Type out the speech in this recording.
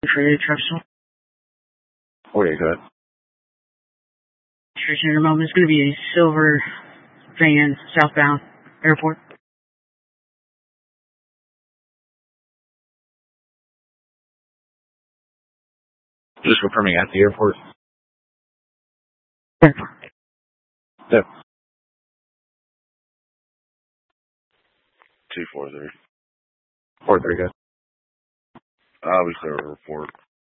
For your truck. 48, go ahead. Station at the moment is going to be a silver van southbound airport. Just confirming at the airport. Airport. Yep. 243. 43, good. We clear a report.